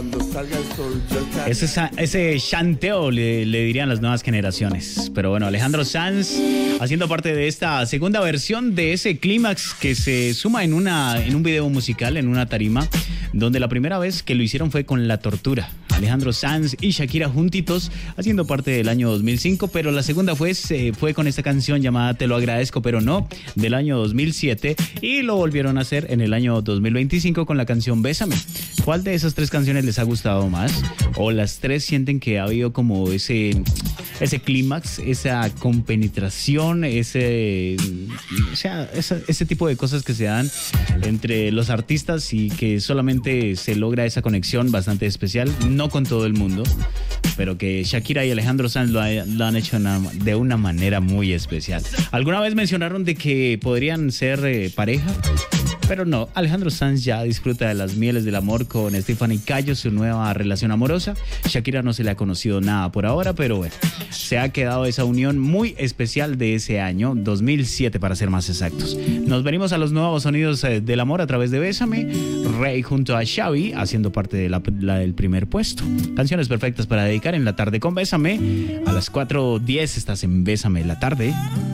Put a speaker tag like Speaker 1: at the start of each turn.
Speaker 1: Ese chanteo le dirían las nuevas generaciones. Pero bueno, Alejandro Sanz haciendo parte de esta segunda versión de ese clímax que se suma en un video musical, en una tarima, donde la primera vez que lo hicieron fue con La Tortura. Alejandro Sanz y Shakira juntitos haciendo parte del año 2005, pero la segunda fue con esta canción llamada Te lo agradezco, pero no, del año 2007, y lo volvieron a hacer en el año 2025 con la canción Bésame. ¿Cuál de esas tres canciones les ha gustado más? ¿O las tres sienten que ha habido como ese clímax, esa compenetración, ese tipo de cosas que se dan entre los artistas y que solamente se logra esa conexión bastante especial? No con todo el mundo, pero que Shakira y Alejandro Sanz lo han hecho de una manera muy especial. ¿Alguna vez mencionaron de que podrían ser pareja? Pero no, Alejandro Sanz ya disfruta de las mieles del amor con Stephanie Cayo, su nueva relación amorosa. Shakira no se le ha conocido nada por ahora, pero bueno, se ha quedado esa unión muy especial de ese año, 2007 para ser más exactos. Nos venimos a los nuevos sonidos del amor a través de Bésame, Rey junto a Xavi, haciendo parte de la del primer puesto. Canciones perfectas para dedicar en la tarde con Bésame. A las 4:10 estás en Bésame la tarde.